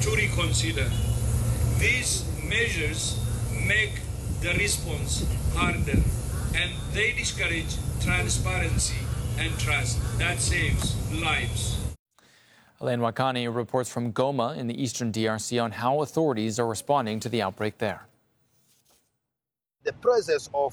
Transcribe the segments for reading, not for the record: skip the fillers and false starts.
to reconsider. These measures make the response harder, and they discourage transparency and trust that saves lives. Elaine Wakani reports from Goma in the eastern DRC on how authorities are responding to the outbreak there. The presence of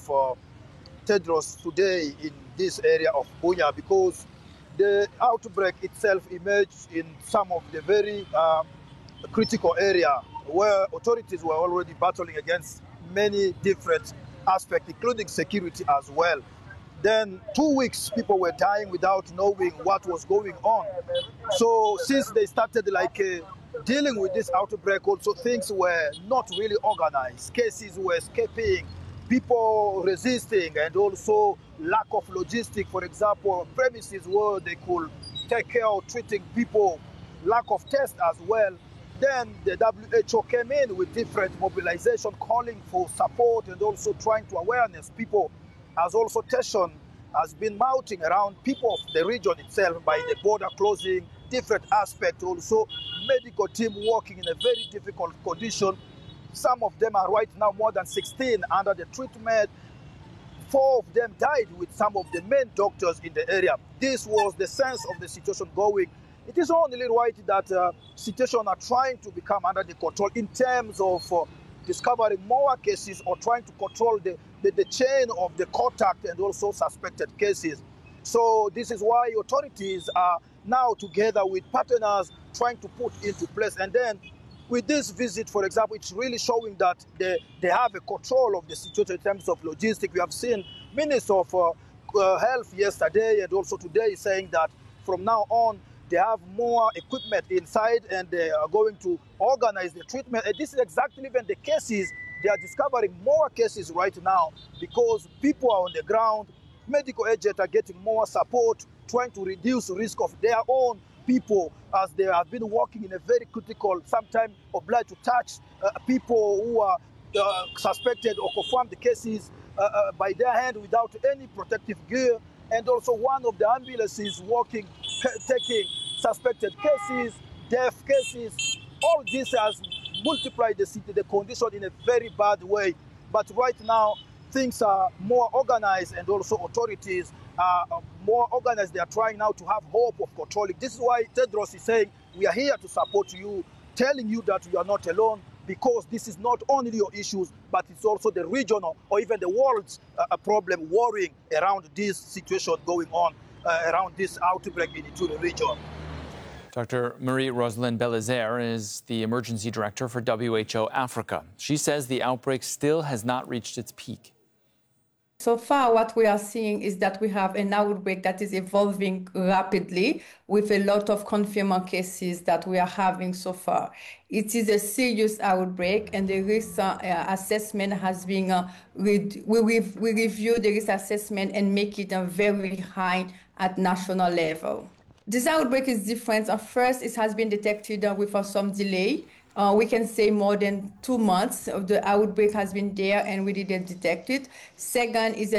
Tedros today in this area of Bunia, because the outbreak itself emerged in some of the very critical area where authorities were already battling against many different aspects, including security as well. Then 2 weeks, people were dying without knowing what was going on. So since they started dealing with this outbreak, also things were not really organized. Cases were escaping, people resisting, and also lack of logistics. For example, premises where they could take care of treating people, lack of tests as well. Then the WHO came in with different mobilization, calling for support and also trying to awareness people, as also tension has been mounting around people of the region itself by the border closing, different aspects, also medical team working in a very difficult condition. Some of them are right now more than 16 under the treatment. 4 of them died with some of the main doctors in the area. This was the sense of the situation going. It is only right that situation are trying to become under the control in terms of discovering more cases or trying to control the chain of the contact and also suspected cases. So this is why authorities are now together with partners trying to put into place. And then with this visit, for example, it's really showing that they have a control of the situation in terms of logistics. We have seen Minister of Health yesterday and also today saying that from now on, they have more equipment inside and they are going to organize the treatment. And this is exactly even the cases. They are discovering more cases right now because people are on the ground. Medical agents are getting more support, trying to reduce the risk of their own people as they have been working in a very critical, sometimes obliged to touch people who are suspected or confirmed the cases by their hand without any protective gear. And also one of the ambulances working, taking suspected cases, death cases. All this has multiplied the condition in a very bad way. But right now, things are more organized and also authorities are more organized. They are trying now to have hope of controlling. This is why Tedros is saying, we are here to support you, telling you that you are not alone, because this is not only your issues, but it's also the regional or even the world's problem worrying around this situation going on, around this outbreak in the Ituri region. Dr. Marie-Rosalind Belizaire is the emergency director for WHO Africa. She says the outbreak still has not reached its peak. So far, what we are seeing is that we have an outbreak that is evolving rapidly with a lot of confirmed cases that we are having so far. It is a serious outbreak, and the risk assessment has been, we review the risk assessment and make it very high at national level. This outbreak is different. First, it has been detected with some delay. We can say more than 2 months of the outbreak has been there and we didn't detect it. Second is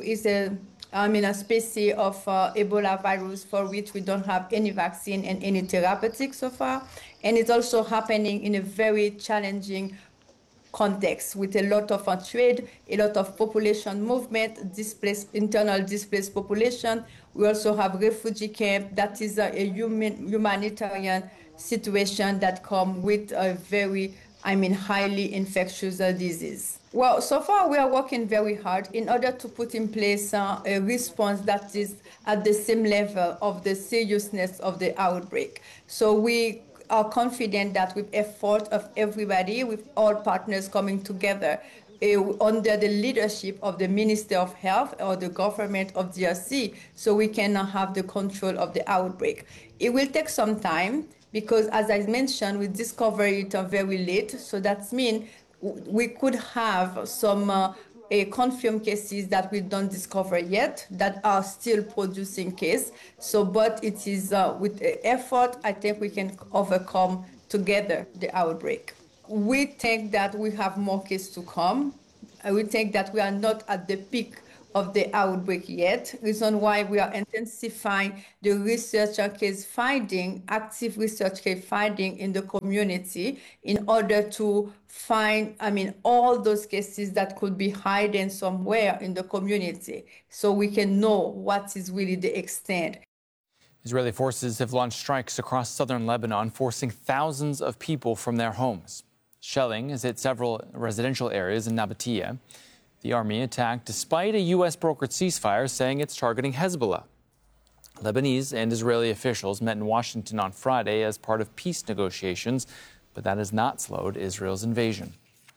a species of Ebola virus for which we don't have any vaccine and any therapeutic so far. And it's also happening in a very challenging context with a lot of trade, a lot of population movement, internal displaced population. We also have refugee camp. That is a humanitarian situation that come with a very, highly infectious disease. Well, so far we are working very hard in order to put in place a response that is at the same level of the seriousness of the outbreak. So we are confident that with effort of everybody, with all partners coming together, under the leadership of the Minister of Health or the government of DRC, so we can have the control of the outbreak. It will take some time because, as I mentioned, we discovered it very late, so that means we could have some confirmed cases that we don't discover yet that are still producing cases. So, but it is with effort, I think we can overcome together the outbreak. We think that we have more cases to come. We think that we are not at the peak of the outbreak yet. Reason why we are intensifying the research and case finding, active research case finding in the community in order to find, all those cases that could be hiding somewhere in the community so we can know what is really the extent. Israeli forces have launched strikes across southern Lebanon, forcing thousands of people from their homes. Shelling has hit several residential areas in Nabatea. The army attacked despite a U.S.-brokered ceasefire, saying it's targeting Hezbollah. Lebanese and Israeli officials met in Washington on Friday as part of peace negotiations, but that has not slowed Israel's invasion.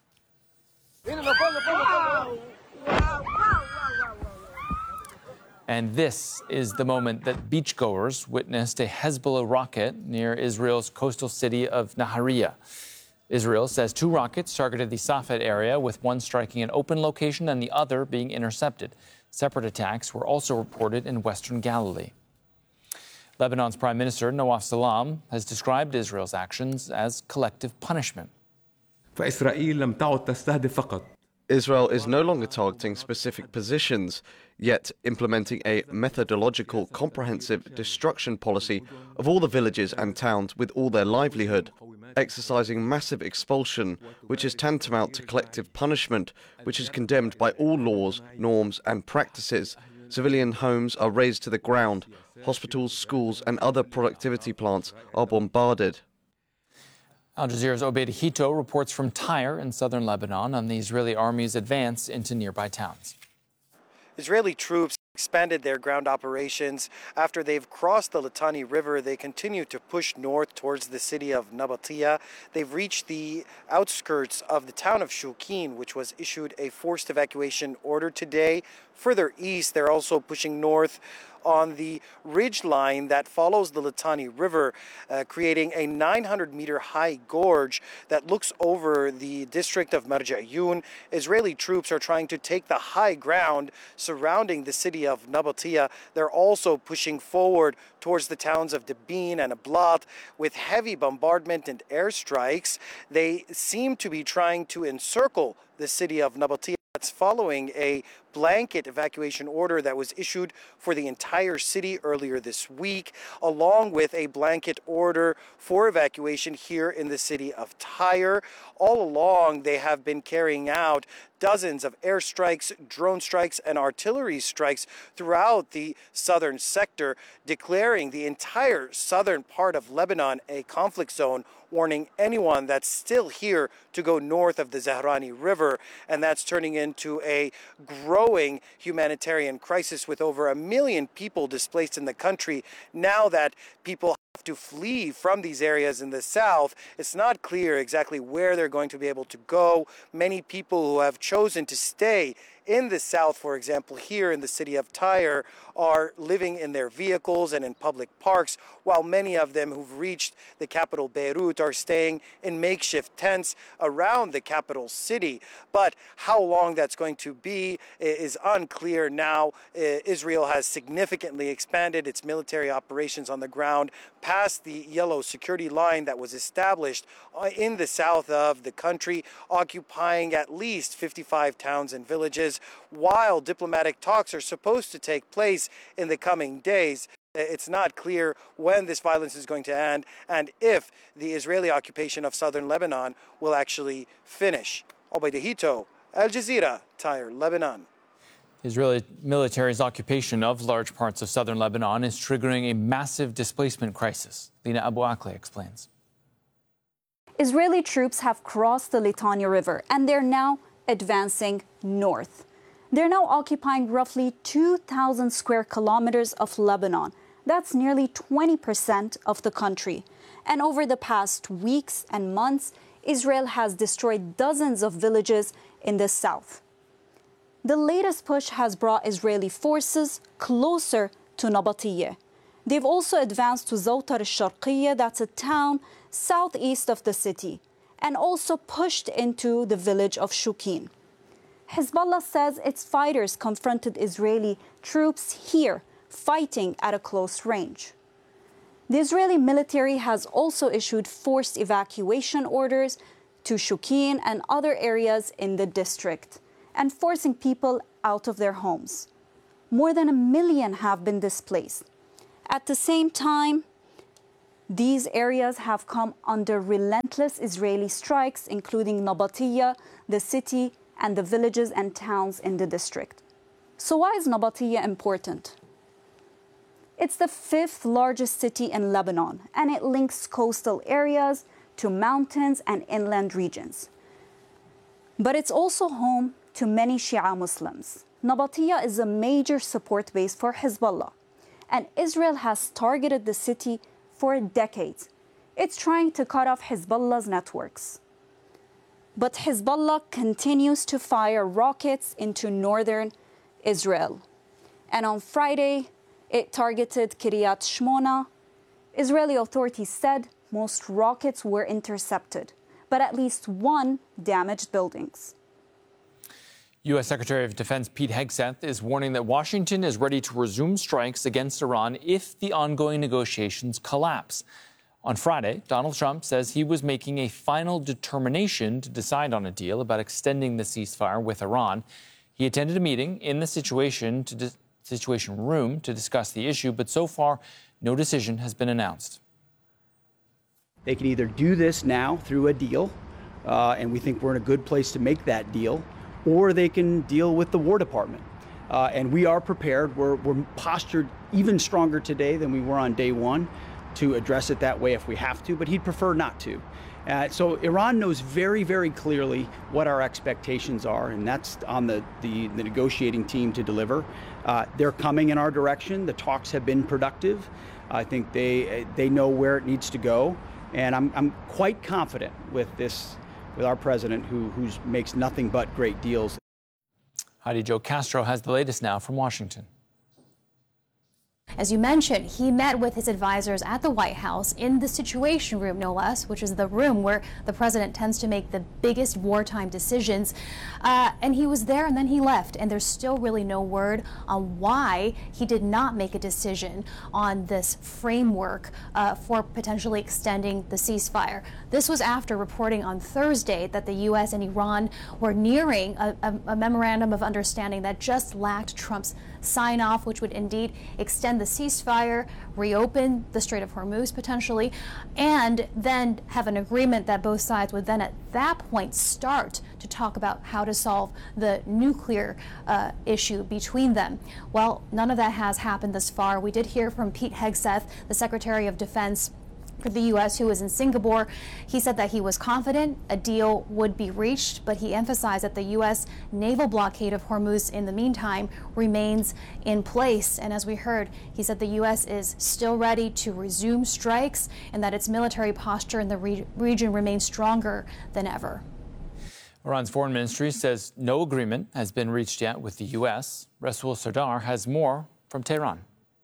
And this is the moment that beachgoers witnessed a Hezbollah rocket near Israel's coastal city of Nahariya. Israel says 2 rockets targeted the Safed area, with one striking an open location and the other being intercepted. Separate attacks were also reported in western Galilee. Lebanon's Prime Minister Nawaf Salam has described Israel's actions as collective punishment. Israel is no longer targeting specific positions, yet implementing a methodological, comprehensive destruction policy of all the villages and towns with all their livelihood, exercising massive expulsion, which is tantamount to collective punishment, which is condemned by all laws, norms and practices. Civilian homes are razed to the ground, hospitals, schools and other productivity plants are bombarded. Al Jazeera's Obeid Hito reports from Tyre in southern Lebanon on the Israeli army's advance into nearby towns. Israeli troops expanded their ground operations. After they've crossed the Litani River, they continue to push north towards the city of Nabatea. They've reached the outskirts of the town of Shukin, which was issued a forced evacuation order today. Further east, they're also pushing north on the ridge line that follows the Litani River, creating a 900-meter high gorge that looks over the district of Marja'yun. Israeli troops are trying to take the high ground surrounding the city of Nabatea. They're also pushing forward towards the towns of Debin and Ablat with heavy bombardment and airstrikes. They seem to be trying to encircle the city of Nabatea. That's following a blanket evacuation order that was issued for the entire city earlier this week, along with a blanket order for evacuation here in the city of Tyre. All along, they have been carrying out dozens of airstrikes, drone strikes, and artillery strikes throughout the southern sector, declaring the entire southern part of Lebanon a conflict zone, warning anyone that's still here to go north of the Zahrani River. And that's turning into a growing humanitarian crisis with over 1 million people displaced in the country. Now that people have to flee from these areas in the south, it's not clear exactly where they're going to be able to go. Many people who have chosen to stay in the south, for example, here in the city of Tyre, are living in their vehicles and in public parks, while many of them who've reached the capital Beirut are staying in makeshift tents around the capital city. But how long that's going to be is unclear now. Israel has significantly expanded its military operations on the ground past the yellow security line that was established in the south of the country, occupying at least 55 towns and villages. While diplomatic talks are supposed to take place in the coming days, it's not clear when this violence is going to end and if the Israeli occupation of southern Lebanon will actually finish. Obeid Hito, Al Jazeera, Tyre, Lebanon. The Israeli military's occupation of large parts of southern Lebanon is triggering a massive displacement crisis. Lina Abu Akleh explains. Israeli troops have crossed the Litani River and they're now advancing north. They're now occupying roughly 2,000 square kilometers of Lebanon. That's nearly 20% of the country. And over the past weeks and months, Israel has destroyed dozens of villages in the south. The latest push has brought Israeli forces closer to Nabatea. They've also advanced to Zawtar al-Sharqiyya, that's a town southeast of the city, and also pushed into the village of Shukin. Hezbollah says its fighters confronted Israeli troops here, fighting at a close range. The Israeli military has also issued forced evacuation orders to Shukin and other areas in the district. and forcing people out of their homes. More than 1 million have been displaced. At the same time, these areas have come under relentless Israeli strikes, including Nabateea, the city, and the villages and towns in the district. So why is Nabateea important? It's the 5th largest city in Lebanon, and it links coastal areas to mountains and inland regions. But it's also home to many Shia Muslims. Nabateea is a major support base for Hezbollah, and Israel has targeted the city for decades. It's trying to cut off Hezbollah's networks. But Hezbollah continues to fire rockets into northern Israel. And on Friday, it targeted Kiryat Shmona. Israeli authorities said most rockets were intercepted, but at least one damaged buildings. U.S. Secretary of Defense Pete Hegseth is warning that Washington is ready to resume strikes against Iran if the ongoing negotiations collapse. On Friday, Donald Trump says he was making a final determination to decide on a deal about extending the ceasefire with Iran. He attended a meeting in the Situation Room to discuss the issue, but so far, no decision has been announced. They can either do this now through a deal, and we think we're in a good place to make that deal, or they can deal with the War Department. And we are prepared. We're postured even stronger today than we were on day one to address it that way if we have to, but he'd prefer not to. So Iran knows very, very clearly what our expectations are, and that's on the negotiating team to deliver. They're coming in our direction. The talks have been productive. I think they know where it needs to go, and I'm quite confident with our president who makes nothing but great deals. Heidi Jo Castro has the latest now from Washington. As you mentioned, he met with his advisors at the White House in the Situation Room, no less, which is the room where the president tends to make the biggest wartime decisions. And he was there and then he left. And there's still really no word on why he did not make a decision on this framework for potentially extending the ceasefire. This was after reporting on Thursday that the U.S. and Iran were nearing a memorandum of understanding that just lacked Trump's sign-off, which would indeed extend the ceasefire, reopen the Strait of Hormuz potentially, and then have an agreement that both sides would then at that point start to talk about how to solve the nuclear issue between them. Well, none of that has happened thus far. We did hear from Pete Hegseth, the Secretary of Defense for the U.S., who was in Singapore. He said that he was confident a deal would be reached, but he emphasized that the U.S. naval blockade of Hormuz in the meantime remains in place. And as we heard, he said the U.S. is still ready to resume strikes and that its military posture in the region remains stronger than ever. Iran's foreign ministry says no agreement has been reached yet with the U.S. Rasool Sardar has more from Tehran.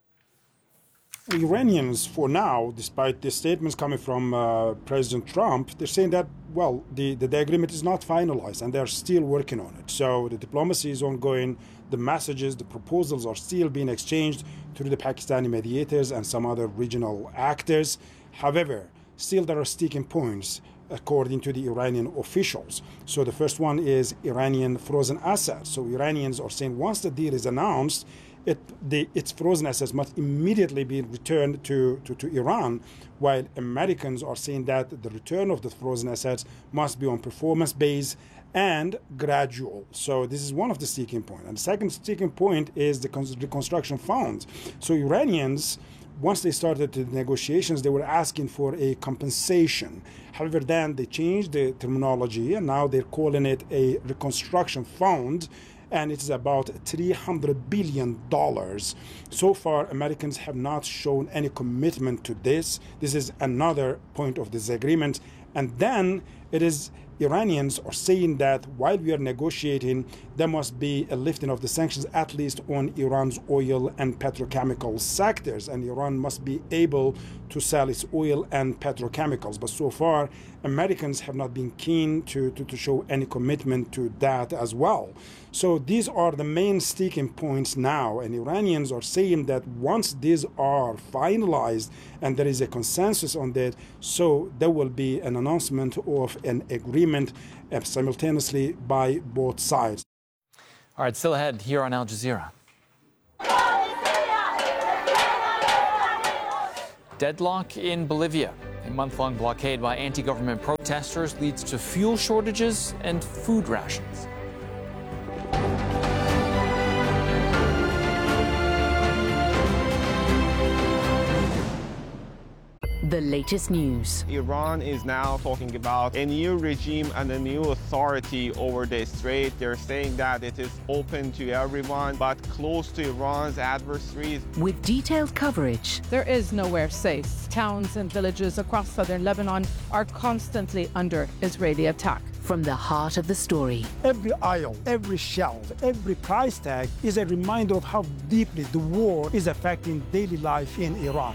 Iranians, for now, despite the statements coming from President Trump, they're saying that, well, the agreement is not finalized and they're still working on it. So the diplomacy is ongoing. The messages, the proposals are still being exchanged through the Pakistani mediators and some other regional actors. However, still there are sticking points, according to the Iranian officials. So the first one is Iranian frozen assets. So Iranians are saying once the deal is announced, its frozen assets must immediately be returned to Iran, while Americans are saying that the return of the frozen assets must be on performance base and gradual. So this is one of the sticking points. And the second sticking point is the reconstruction funds. So Iranians, once they started the negotiations, they were asking for a compensation. However, then they changed the terminology, and now they're calling it a reconstruction fund, and it is about $300 billion. So far, Americans have not shown any commitment to this. This is another point of this agreement. And then it is Iranians are saying that while we are negotiating, there must be a lifting of the sanctions, at least on Iran's oil and petrochemical sectors, and Iran must be able to sell its oil and petrochemicals. But so far, Americans have not been keen to show any commitment to that as well. So these are the main sticking points now, and Iranians are saying that once these are finalized and there is a consensus on that, so there will be an announcement of an agreement simultaneously by both sides. All right, still ahead here on Al Jazeera. Deadlock in Bolivia. A month-long blockade by anti-government protesters leads to fuel shortages and food rations. The latest news. Iran is now talking about a new regime and a new authority over the strait. They're saying that it is open to everyone, but closed to Iran's adversaries. With detailed coverage. There is nowhere safe. Towns and villages across southern Lebanon are constantly under Israeli attack. From the heart of the story. Every aisle, every shelf, every price tag is a reminder of how deeply the war is affecting daily life in Iran.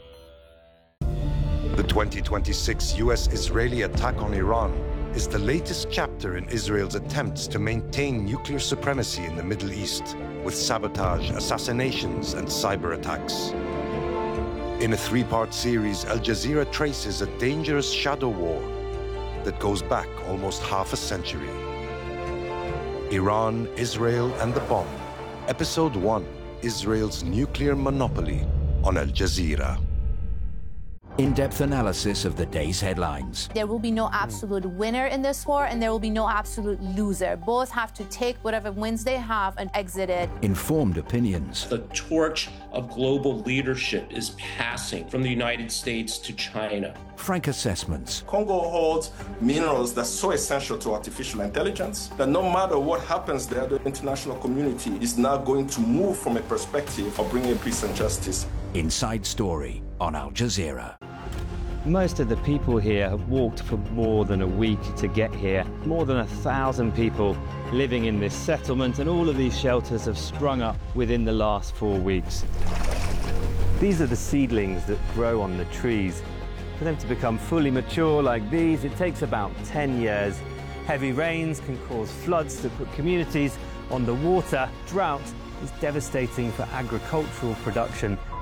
The 2026 US-Israeli attack on Iran is the latest chapter in Israel's attempts to maintain nuclear supremacy in the Middle East, with sabotage, assassinations, and cyber attacks. In a three-part series, Al Jazeera traces a dangerous shadow war that goes back almost half a century. Iran, Israel, and the Bomb. Episode 1, Israel's Nuclear Monopoly, on Al Jazeera. In-depth analysis of the day's headlines. There will be no absolute winner in this war, and there will be no absolute loser. Both have to take whatever wins they have and exit it. Informed opinions. The torch of global leadership is passing from the United States to China. Frank assessments. Congo holds minerals that's so essential to artificial intelligence that no matter what happens there, the international community is now going to move from a perspective of bringing peace and justice. Inside Story on Al Jazeera. Most of the people here have walked for more than a week to get here. More than 1,000 people living in this settlement, and all of these shelters have sprung up within the last 4 weeks. These are the seedlings that grow on the trees. For them to become fully mature like these, it takes about 10 years. Heavy rains can cause floods to put communities on the water. Drought is devastating for agricultural production